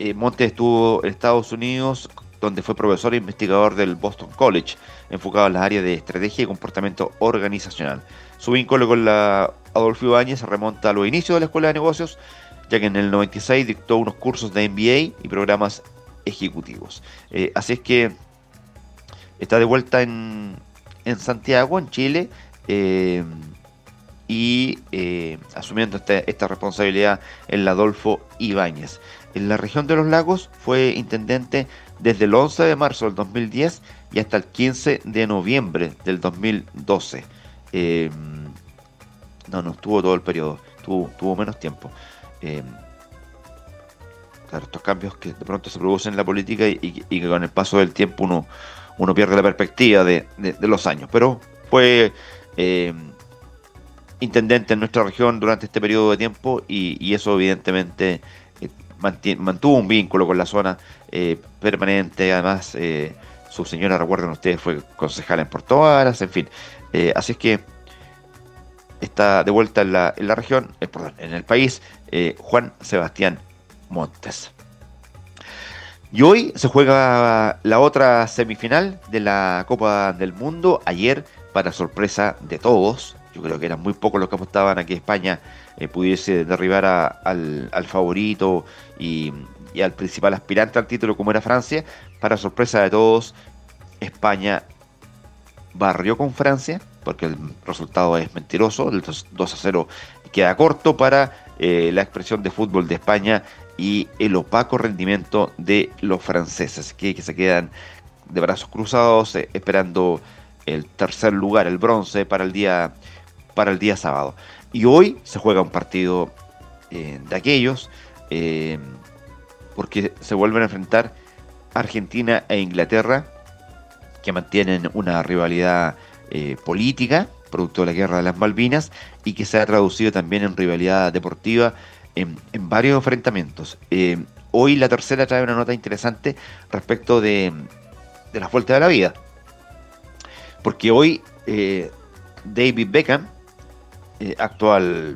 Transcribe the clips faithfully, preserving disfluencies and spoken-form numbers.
eh, Montes estuvo en Estados Unidos, donde fue profesor e investigador del Boston College, enfocado en las áreas de estrategia y comportamiento organizacional. Su vínculo con la Adolfo Ibáñez se remonta a los inicios de la Escuela de Negocios, ya que en el noventa y seis dictó unos cursos de M B A y programas ejecutivos. Eh, así es que está de vuelta en, en Santiago, en Chile, eh, y eh, asumiendo este- esta responsabilidad el Adolfo Ibáñez. En la región de los lagos fue intendente desde el once de marzo del dos mil diez y hasta el quince de noviembre del dos mil doce. Eh, no, no estuvo todo el periodo, tuvo, tuvo menos tiempo. Eh, claro, estos cambios que de pronto se producen en la política y, y- y que con el paso del tiempo uno, uno pierde la perspectiva de, de- de los años. Pero fue eh, intendente en nuestra región durante este periodo de tiempo y, y eso evidentemente eh, manti- mantuvo un vínculo con la zona eh, permanente. Además, eh, su señora, recuerden ustedes, fue concejala en Puerto Varas, en fin. Eh, así es que está de vuelta en la, en la región, eh, perdón, en el país, eh, Juan Sebastián Montes. Y hoy se juega la otra semifinal de la Copa del Mundo. Ayer, para sorpresa de todos, yo creo que eran muy pocos los que apostaban a que España eh, pudiese derribar a- al, al favorito y, y al principal aspirante al título como era Francia. Para sorpresa de todos, España barrió con Francia, porque el resultado es mentiroso, el dos a cero queda corto para eh, la expresión de fútbol de España y el opaco rendimiento de los franceses, que, que se quedan de brazos cruzados eh, esperando el tercer lugar, el bronce, para el día, para el día sábado. Y hoy se juega un partido eh, de aquellos, eh, porque se vuelven a enfrentar Argentina e Inglaterra, que mantienen una rivalidad eh, política, producto de la guerra de las Malvinas, y que se ha traducido también en rivalidad deportiva en, en varios enfrentamientos. Eh, hoy la tercera trae una nota interesante respecto de, de las vueltas de la vida, porque hoy eh, David Beckham, eh, actual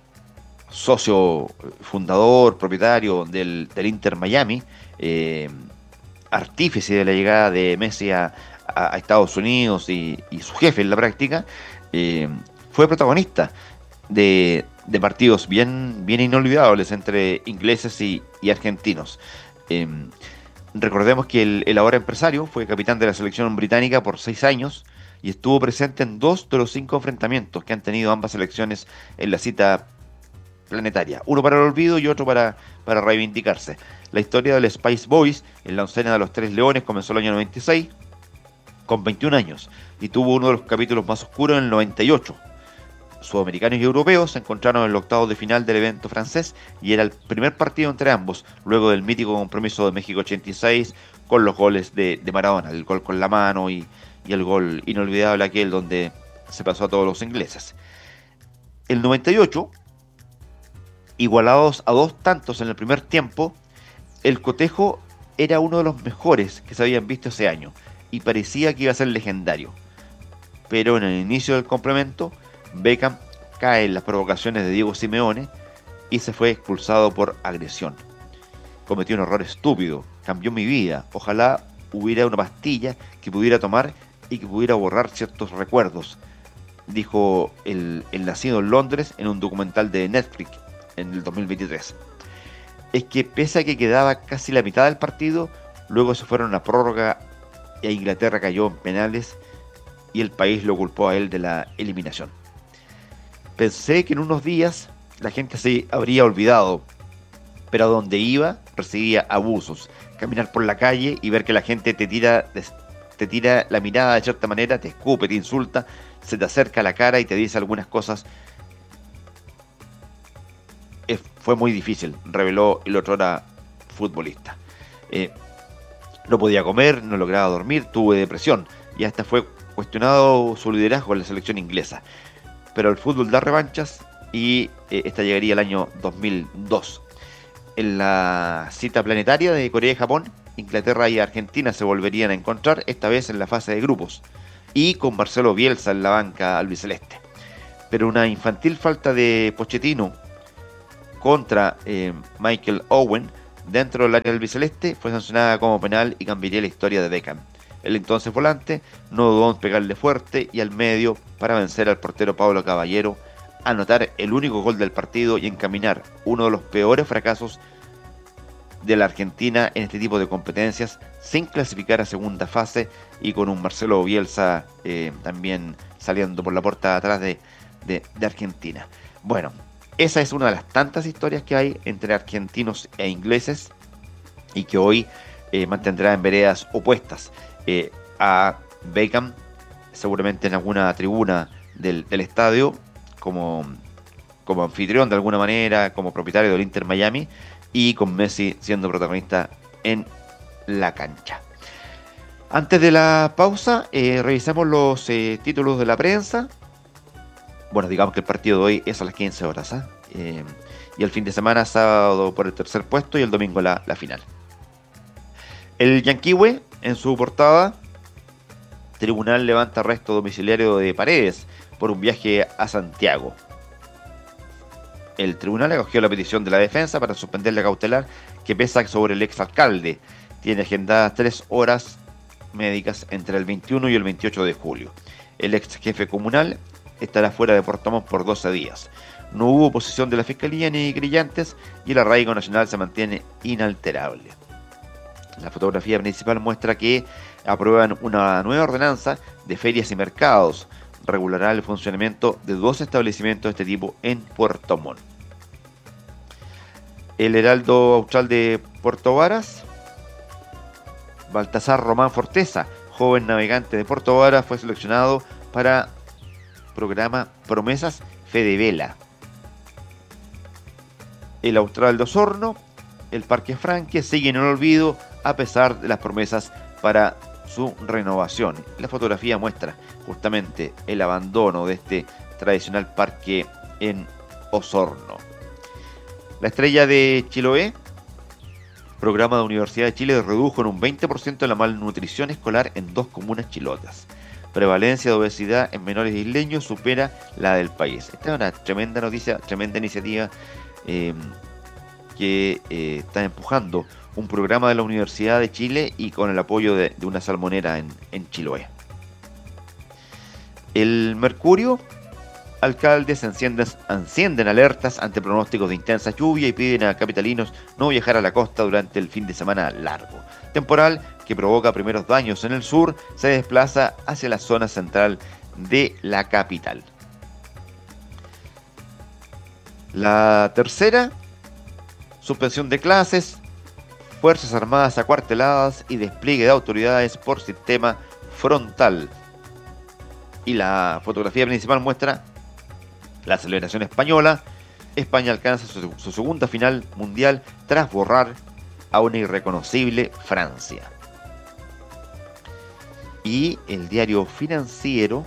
socio fundador, propietario del, del Inter Miami, eh, artífice de la llegada de Messi a, a- a Estados Unidos y, y su jefe en la práctica, eh, fue protagonista de, de partidos bien, bien inolvidables entre ingleses y, y argentinos. Eh, Recordemos que el, el ahora empresario fue capitán de la selección británica por seis años y estuvo presente en dos de los cinco enfrentamientos que han tenido ambas selecciones en la cita planetaria. Uno para el olvido y otro para, para reivindicarse. La historia del Spice Boys en la oncena de los Tres Leones comenzó el año noventa y seis con veintiún años y tuvo uno de los capítulos más oscuros en el noventa y ocho. Sudamericanos y europeos se encontraron en el octavo de final del evento francés y era el primer partido entre ambos, luego del mítico compromiso de México ochenta y seis con los goles de, de Maradona, el gol con la mano y, y el gol inolvidable aquel donde se pasó a todos los ingleses. El noventa y ocho, igualados a dos tantos en el primer tiempo, el cotejo era uno de los mejores que se habían visto ese año y parecía que iba a ser legendario. Pero en el inicio del complemento, Beckham cae en las provocaciones de Diego Simeone y se fue expulsado por agresión. Cometí un error estúpido, cambió mi vida. Ojalá hubiera una pastilla que pudiera tomar y que pudiera borrar ciertos recuerdos, dijo el, el nacido en Londres en un documental de Netflix en el dos mil veintitrés. Es que pese a que quedaba casi la mitad del partido, luego se fueron a prórroga e Inglaterra cayó en penales y el país lo culpó a él de la eliminación. Pensé que en unos días la gente se habría olvidado, pero a donde iba recibía abusos. Caminar por la calle y ver que la gente te tira, te tira la mirada de cierta manera, te escupe, te insulta, se te acerca a la cara y te dice algunas cosas. Eh, fue muy difícil, reveló el otro era futbolista. Eh, no podía comer, no lograba dormir, tuve depresión y hasta fue cuestionado su liderazgo en la selección inglesa. Pero el fútbol da revanchas y eh, esta llegaría el año dos mil dos. En la cita planetaria de Corea y Japón, Inglaterra y Argentina se volverían a encontrar, esta vez en la fase de grupos, y con Marcelo Bielsa en la banca albiceleste. Pero una infantil falta de Pochettino contra eh, Michael Owen dentro del área del albiceleste fue sancionada como penal y cambiaría la historia de Beckham. El entonces volante no dudó en pegarle fuerte y al medio para vencer al portero Pablo Caballero, anotar el único gol del partido y encaminar uno de los peores fracasos de la Argentina en este tipo de competencias, sin clasificar a segunda fase y con un Marcelo Bielsa eh, también saliendo por la puerta de atrás de, de, de Argentina. Bueno, esa es una de las tantas historias que hay entre argentinos e ingleses y que hoy eh, mantendrá en veredas opuestas. Eh, a Beckham, seguramente en alguna tribuna del, del estadio, como, como anfitrión de alguna manera, como propietario del Inter Miami, y con Messi siendo protagonista en la cancha. Antes de la pausa, eh, revisamos los eh, títulos de la prensa. Bueno, digamos que el partido de hoy es a las quince horas, ¿eh? Eh, y el fin de semana, sábado por el tercer puesto y el domingo la, la final. El Yanquiwe, en su portada, tribunal levanta arresto domiciliario de Paredes por un viaje a Santiago. El tribunal acogió la petición de la defensa para suspender la cautelar que pesa sobre el exalcalde. Tiene agendadas tres horas médicas entre el veintiuno y el veintiocho de julio. El ex jefe comunal estará fuera de Puerto Montt por doce días. No hubo oposición de la Fiscalía ni grillantes y el arraigo nacional se mantiene inalterable. La fotografía principal muestra que aprueban una nueva ordenanza de ferias y mercados. Regulará el funcionamiento de dos establecimientos de este tipo en Puerto Montt. El Heraldo Austral de Puerto Varas, Baltasar Román Forteza, joven navegante de Puerto Varas, fue seleccionado para programa Promesas Fedevela. El Austral de Osorno, el Parque Franque, sigue en el olvido a pesar de las promesas para su renovación. La fotografía muestra justamente el abandono de este tradicional parque en Osorno. La Estrella de Chiloé, programa de Universidad de Chile, redujo en un veinte por ciento la malnutrición escolar en dos comunas chilotas. Prevalencia de obesidad en menores isleños supera la del país. Esta es una tremenda noticia, tremenda iniciativa eh, que eh, está empujando un programa de la Universidad de Chile y con el apoyo de, de una salmonera en, en Chiloé. El Mercurio, alcaldes encienden, encienden alertas ante pronósticos de intensa lluvia y piden a capitalinos no viajar a la costa durante el fin de semana largo. Temporal que provoca primeros daños en el sur se desplaza hacia la zona central de la capital. La Tercera, suspensión de clases, Fuerzas Armadas acuarteladas y despliegue de autoridades por sistema frontal. Y la fotografía principal muestra la celebración española. España alcanza su, su segunda final mundial tras borrar a una irreconocible Francia. Y el diario Financiero,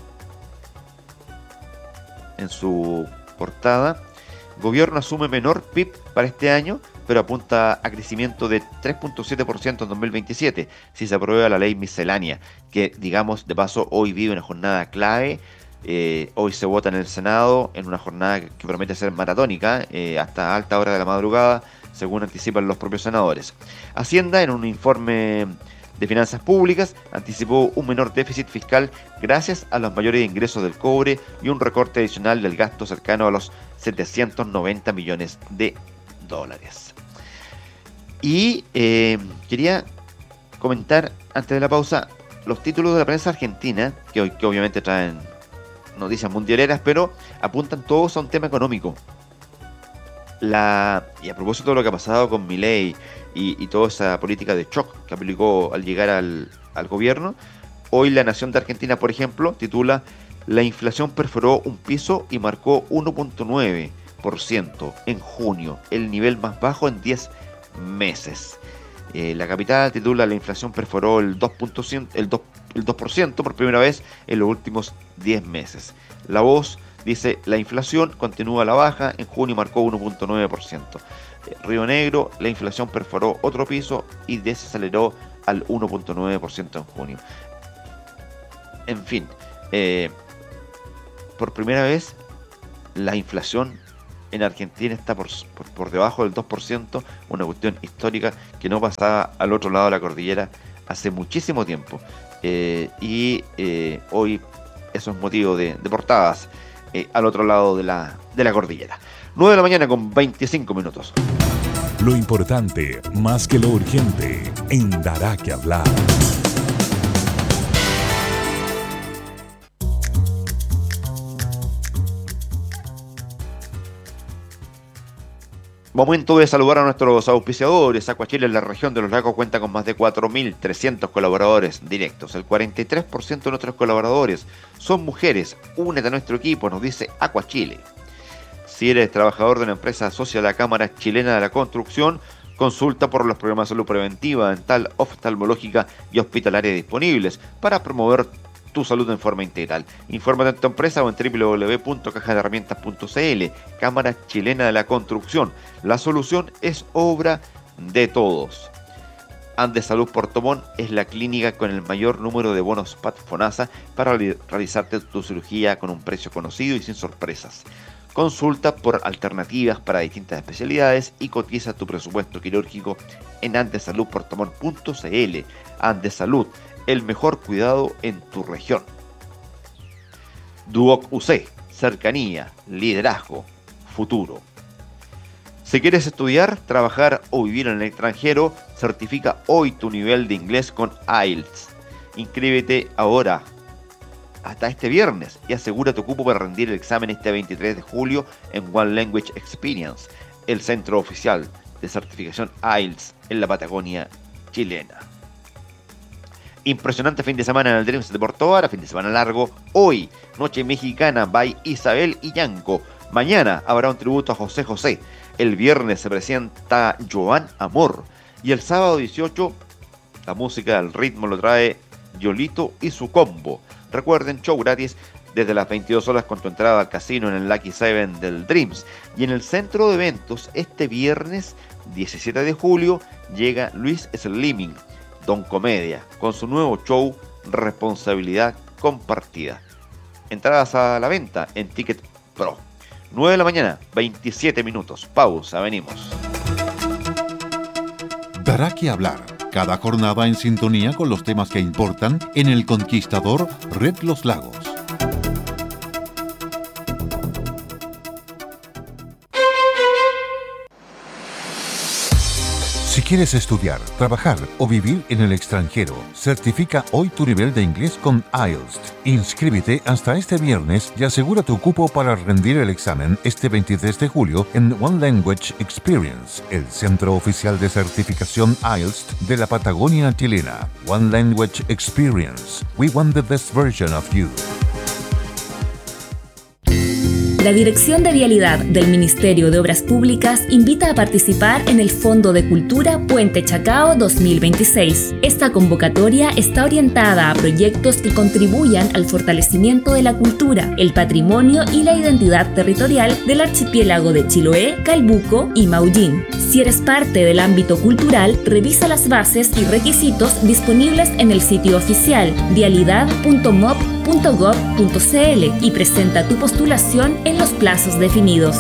en su portada, gobierno asume menor P I B para este año, pero apunta a crecimiento de tres punto siete por ciento en dos mil veintisiete, si se aprueba la ley miscelánea, que, digamos, de paso, hoy vive una jornada clave. Eh, hoy se vota en el Senado en una jornada que, que promete ser maratónica, eh, hasta alta hora de la madrugada, según anticipan los propios senadores. Hacienda, en un informe de finanzas públicas, anticipó un menor déficit fiscal gracias a los mayores ingresos del cobre y un recorte adicional del gasto cercano a los setecientos noventa millones de dólares. Y eh, quería comentar antes de la pausa los títulos de la prensa argentina, que, hoy, que obviamente traen noticias mundialeras, pero apuntan todos a un tema económico. La, y a propósito de lo que ha pasado con Milei y, y toda esa política de shock que aplicó al llegar al, al gobierno, hoy La Nación de Argentina, por ejemplo, titula: la inflación perforó un piso y marcó uno punto nueve por ciento en junio, el nivel más bajo en diez meses. Eh, la Capital titula: la inflación perforó el dos por ciento, el dos, el dos por ciento por primera vez en los últimos diez meses. La Voz dice: la inflación continúa a la baja, en junio marcó uno punto nueve por ciento. Eh, Río Negro: la inflación perforó otro piso y desaceleró al uno punto nueve por ciento en junio. En fin, eh, por primera vez la inflación en Argentina está por, por, por debajo del dos por ciento, una cuestión histórica que no pasaba al otro lado de la cordillera hace muchísimo tiempo. Eh, y eh, hoy eso es motivo de, de portadas eh, al otro lado de la, de la cordillera. nueve de la mañana con veinticinco minutos. Lo importante, más que lo urgente, en Dará que hablar. Momento de saludar a nuestros auspiciadores. Aquachile en la región de los lagos cuenta con más de cuatro mil trescientos colaboradores directos. El cuarenta y tres por ciento de nuestros colaboradores son mujeres. Únete a nuestro equipo, nos dice Aquachile. Si eres trabajador de una empresa asocia a la Cámara Chilena de la Construcción, consulta por los programas de salud preventiva, dental, oftalmológica y hospitalaria disponibles para promover tu salud en forma integral. Infórmate en tu empresa o en doble u doble u doble u punto caja de herramientas punto c l. Cámara Chilena de la Construcción. La solución es obra de todos. Andes Salud Puerto Montt es la clínica con el mayor número de bonos P A T FONASA para realizarte tu cirugía con un precio conocido y sin sorpresas. Consulta por alternativas para distintas especialidades y cotiza tu presupuesto quirúrgico en andes salud puerto montt punto c l. Andes Salud, el mejor cuidado en tu región. Duoc U C, cercanía, liderazgo, futuro. Si quieres estudiar, trabajar o vivir en el extranjero, certifica hoy tu nivel de inglés con I E L T S. Inscríbete ahora, hasta este viernes, y asegura tu cupo para rendir el examen este veintitrés de julio en One Language Experience, el centro oficial de certificación I E L T S en la Patagonia chilena. Impresionante fin de semana en el Dreams de Porto Vara, fin de semana largo. Hoy, noche mexicana by Isabel y Yanko. Mañana habrá un tributo a José José. El viernes se presenta Joan Amor. Y el sábado dieciocho, la música del ritmo lo trae Yolito y su combo. Recuerden, show gratis desde las veintidós horas con tu entrada al casino en el Lucky Seven del Dreams. Y en el centro de eventos, este viernes diecisiete de julio, llega Luis Slimming, Don Comedia, con su nuevo show Responsabilidad Compartida. Entradas a la venta en Ticket Pro. nueve de la mañana, veintisiete minutos. Pausa, venimos. Dará que hablar. Cada jornada en sintonía con los temas que importan en El Conquistador Red Los Lagos. Si quieres estudiar, trabajar o vivir en el extranjero, certifica hoy tu nivel de inglés con I E L T S. Inscríbete hasta este viernes y asegura tu cupo para rendir el examen este veintitrés de julio en One Language Experience, el centro oficial de certificación I E L T S de la Patagonia chilena. One Language Experience. We want the best version of you. La Dirección de Vialidad del Ministerio de Obras Públicas invita a participar en el Fondo de Cultura Puente Chacao dos mil veintiséis. Esta convocatoria está orientada a proyectos que contribuyan al fortalecimiento de la cultura, el patrimonio y la identidad territorial del archipiélago de Chiloé, Calbuco y Maullín. Si eres parte del ámbito cultural, revisa las bases y requisitos disponibles en el sitio oficial vialidad punto mop punto gob punto c l y presenta tu postulación en los plazos definidos.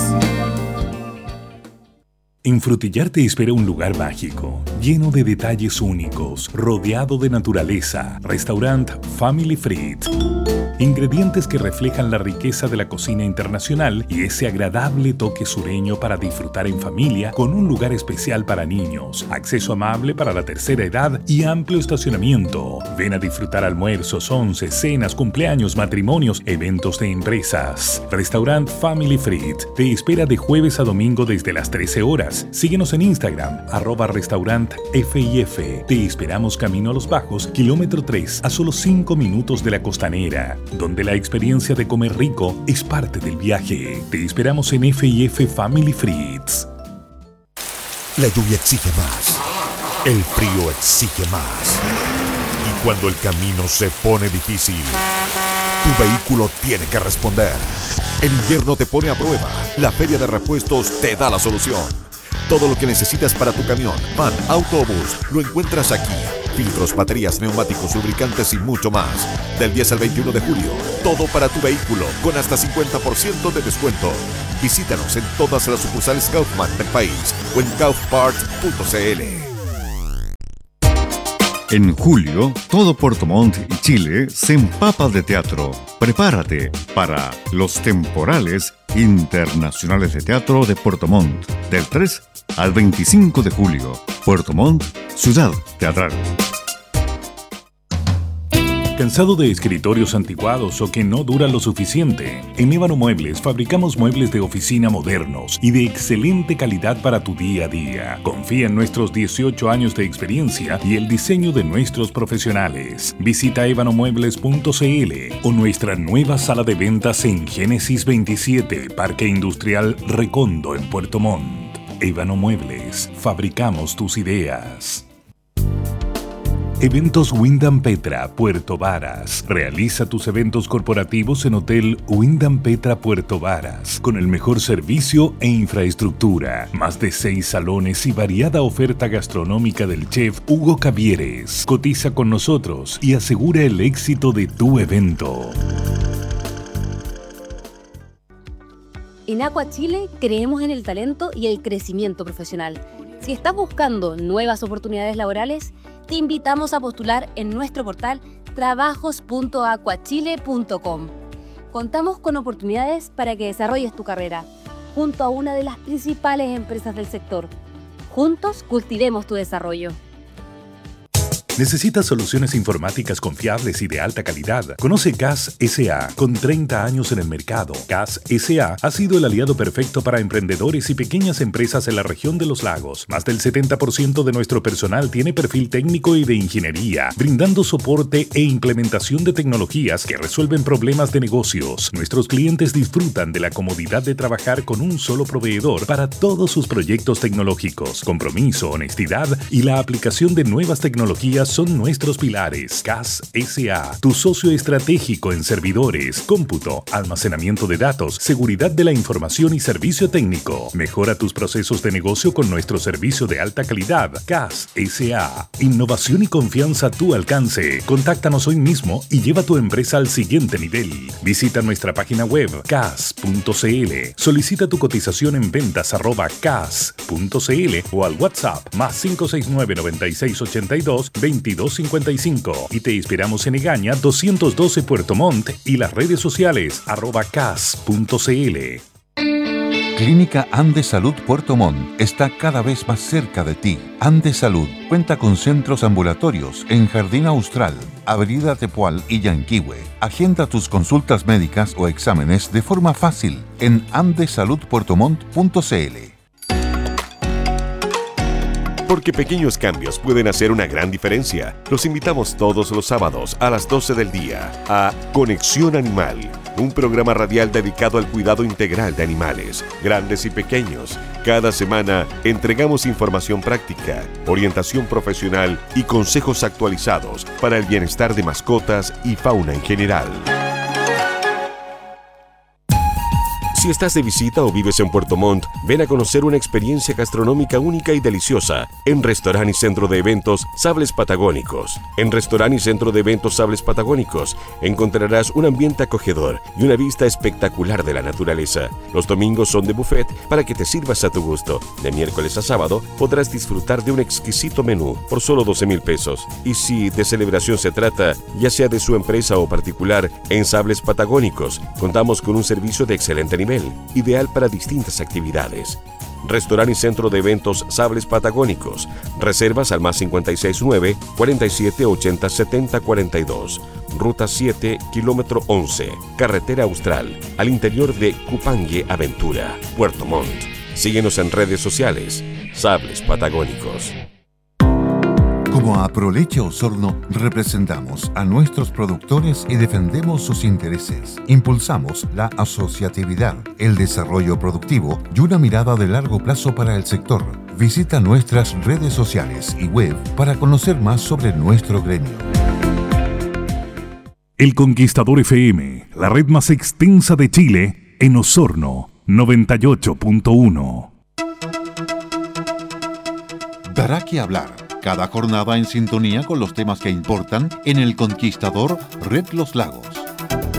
En Frutillar te espera un lugar mágico, lleno de detalles únicos, rodeado de naturaleza. Restaurant Family Fried. Ingredientes que reflejan la riqueza de la cocina internacional y ese agradable toque sureño para disfrutar en familia con un lugar especial para niños, acceso amable para la tercera edad y amplio estacionamiento. Ven a disfrutar almuerzos, once, cenas, cumpleaños, matrimonios, eventos de empresas. Restaurant Family Fried te espera de jueves a domingo desde las trece horas. Síguenos en Instagram, arroba restaurant F I F. Te esperamos camino a Los Bajos, kilómetro tres, a solo cinco minutos de la Costanera, donde la experiencia de comer rico es parte del viaje. Te esperamos en F I F Family Frieds. La lluvia exige más. El frío exige más. Y cuando el camino se pone difícil, tu vehículo tiene que responder. El invierno te pone a prueba. La Feria de Repuestos te da la solución. Todo lo que necesitas para tu camión, van, auto o bus, lo encuentras aquí. Filtros, baterías, neumáticos, lubricantes y mucho más. Del diez al veintiuno de julio, todo para tu vehículo, con hasta cincuenta por ciento de descuento. Visítanos en todas las sucursales Kaufman del país o en kaufpart punto c l. En julio, todo Puerto Montt y Chile se empapa de teatro. Prepárate para los temporales internacionales de teatro de Puerto Montt, del tres al veinticinco de julio. Puerto Montt, ciudad teatral. ¿Cansado de escritorios anticuados o que no duran lo suficiente? En Ébano Muebles fabricamos muebles de oficina modernos y de excelente calidad para tu día a día. Confía en nuestros dieciocho años de experiencia y el diseño de nuestros profesionales. Visita ébano muebles punto c l o nuestra nueva sala de ventas en Génesis veintisiete, Parque Industrial Recondo en Puerto Montt. Ébano Muebles, fabricamos tus ideas. Eventos Wyndham Petra, Puerto Varas. Realiza tus eventos corporativos en Hotel Wyndham Petra, Puerto Varas, con el mejor servicio e infraestructura. Más de seis salones y variada oferta gastronómica del chef Hugo Cavieres. Cotiza con nosotros y asegura el éxito de tu evento. En Aqua Chile creemos en el talento y el crecimiento profesional. Si estás buscando nuevas oportunidades laborales, te invitamos a postular en nuestro portal trabajos punto aquachile punto com. Contamos con oportunidades para que desarrolles tu carrera junto a una de las principales empresas del sector. Juntos cultivemos tu desarrollo. ¿Necesitas soluciones informáticas confiables y de alta calidad? Conoce C A S S A. Con treinta años en el mercado, C A S S A ha sido el aliado perfecto para emprendedores y pequeñas empresas en la región de los lagos. Más del setenta por ciento de nuestro personal tiene perfil técnico y de ingeniería, brindando soporte e implementación de tecnologías que resuelven problemas de negocios. Nuestros clientes disfrutan de la comodidad de trabajar con un solo proveedor para todos sus proyectos tecnológicos. Compromiso, honestidad y la aplicación de nuevas tecnologías son nuestros pilares. C A S S A, tu socio estratégico en servidores, cómputo, almacenamiento de datos, seguridad de la información y servicio técnico. Mejora tus procesos de negocio con nuestro servicio de alta calidad. C A S S A, innovación y confianza a tu alcance. Contáctanos hoy mismo y lleva tu empresa al siguiente nivel. Visita nuestra página web c a s punto c l. Solicita tu cotización en ventas arroba c a s punto c l o al WhatsApp más cinco seis nueve, nueve seis ocho dos, veintidós cincuenta y cinco y te esperamos en Egaña doscientos doce Puerto Montt y las redes sociales arroba cas punto c l. Clínica Andes Salud Puerto Montt está cada vez más cerca de ti. Andes Salud cuenta con centros ambulatorios en Jardín Austral, Avenida Tepual y Yanquihue. Agenda tus consultas médicas o exámenes de forma fácil en andes salud puerto montt punto c l. Porque pequeños cambios pueden hacer una gran diferencia. Los invitamos todos los sábados a las doce del día a Conexión Animal, un programa radial dedicado al cuidado integral de animales, grandes y pequeños. Cada semana entregamos información práctica, orientación profesional y consejos actualizados para el bienestar de mascotas y fauna en general. Si estás de visita o vives en Puerto Montt, ven a conocer una experiencia gastronómica única y deliciosa en Restaurant y Centro de Eventos Sables Patagónicos. En Restaurant y Centro de Eventos Sables Patagónicos encontrarás un ambiente acogedor y una vista espectacular de la naturaleza. Los domingos son de buffet para que te sirvas a tu gusto. De miércoles a sábado podrás disfrutar de un exquisito menú por solo doce mil pesos. Y si de celebración se trata, ya sea de su empresa o particular, en Sables Patagónicos contamos con un servicio de excelente nivel, ideal para distintas actividades. Restaurant y Centro de Eventos Sables Patagónicos. Reservas al más cincuenta y seis nueve, cuarenta y siete ochenta, setenta cuarenta y dos. Ruta siete, kilómetro once. Carretera Austral, al interior de Cupangue Aventura, Puerto Montt. Síguenos en redes sociales. Sables Patagónicos. Como Aproleche Osorno, representamos a nuestros productores y defendemos sus intereses. Impulsamos la asociatividad, el desarrollo productivo y una mirada de largo plazo para el sector. Visita nuestras redes sociales y web para conocer más sobre nuestro gremio. El Conquistador F M, la red más extensa de Chile, en Osorno, noventa y ocho punto uno. Dará que hablar. Cada jornada en sintonía con los temas que importan en El Conquistador Red Los Lagos.